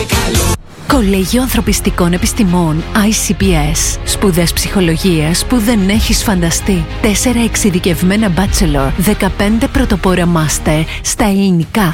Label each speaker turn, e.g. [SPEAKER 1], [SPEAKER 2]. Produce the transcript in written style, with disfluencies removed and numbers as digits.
[SPEAKER 1] Κολέγιο Ανθρωπιστικών Επιστημών ICPS. Σπουδές ψυχολογίας που δεν έχεις φανταστεί. 4 εξειδικευμένα bachelor, 15 πρωτοπόρα master στα ελληνικά,